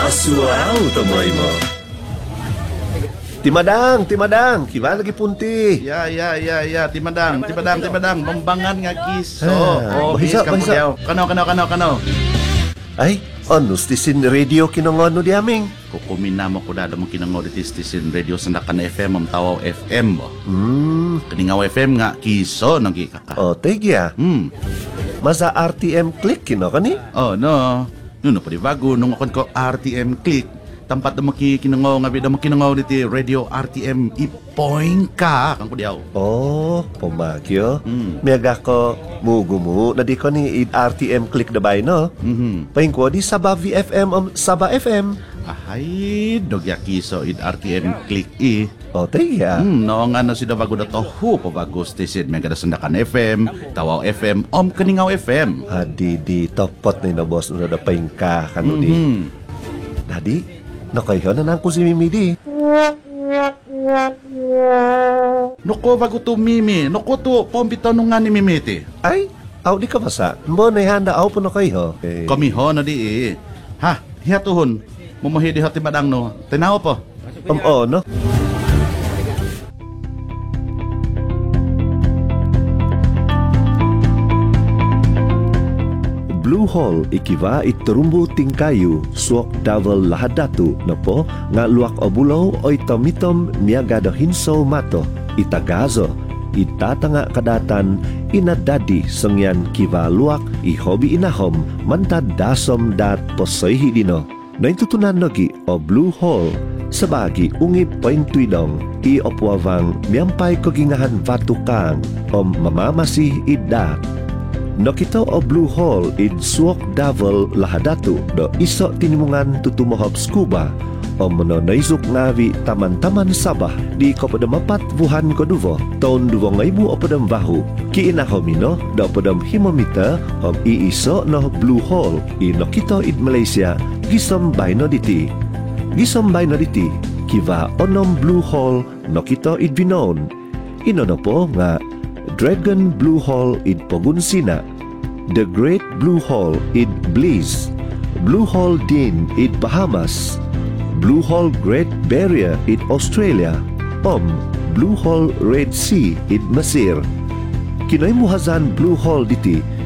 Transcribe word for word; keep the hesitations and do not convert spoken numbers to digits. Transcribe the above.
Asuao tomoy mo. Timadang, timadang, kiba lagi punti. Ya, ya, ya, ya, timadang, timadang, timadang, membangan nga kiso. Ah, oh, bahisa, bis ka bahisa. pudiaw. Kano, kano, kano, kano. Ay, onus tisin radio kinongono di aming. Kukumina mo ko dada mo kinango di tisin radio sandakan F M, ang tawaw F M mo. Hmm, Kaningaw F M nga, kiso, nang kikaka. o tegya. Hmm. Masa R T M click kino kani? Oh, no. Nuno pa di bago, nung akon ko R T M click. Tampat na makikinangaw nga bida makinangaw diti radio R T M ipoing ka kang kudiaw. Oh, pumagyo. Hmm. Miyaga ko mugumu na di ko ni id R T M click dabay no. Mhm. Paing ko di Saba V F M um, Saba F M. Ahay, dogya kiso id R T M click i. O tegya. Hmm, no nga na sida bago na to hu pa bago station may kada sandakan F M, tawaw F M, om kaningaw F M. Hadi di topot ni na boss no da paing ka kanu di. Mhm. Dadi, nakayho na nang ko si Mimi di. Noko bago to Mimi, noko to pombito nung nga ni Mimiti. Ay, aw di ka basa. Mbo na handa aw po na kayo. Eh, Kami ho na di eh. Ha, hiyatuhon. Mumuhi di hati madang no. Tinaw po. um, oh, no? Blue Hall ikiva iturumbu tingkayu suok davel lahadatu na po nga luak obulaw o itomitom miagado hinso mato itagazo itatanga kadatan inadadi sengyan kiva luak ihobi inahom mantad dasom dat posoyhi dino naintutunan nogi o Blue Hall sabagi ungip pointwidong i opwavang miampay kogingahan vatukang o mamamasih idat. Nakita o Blue Hall id suok davel lahadatu do iso tinimungan tutumohop scuba o mononaizuk ngavi taman-taman Sabah di kopadamapat vuhan koduvo taon duvo ngaibu o padam vahu ki inahomino do padam himomita om iiso no Blue Hall i nakita id Malaysia gisom bayno diti gisom bayno diti kiva onom Blue Hall nakita id binon inono po nga Dragon Blue Hall id Pogunsina, The Great Blue Hall id Belize, Blue Hall din id Bahamas, Blue Hall Great Barrier id Australia, om Blue Hall Red Sea id Mesir. Kinoy muhazan Blue Hall diti